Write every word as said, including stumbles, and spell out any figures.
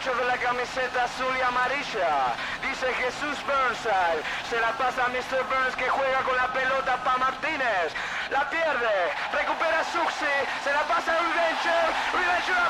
muchacho de la camiseta azul y amarilla. Dice Jesús Burnside. Se la pasa a mister Burns que juega con la pelota para Martínez. La pierde. Recupera Suxi. Se la pasa a Revenger. Revenger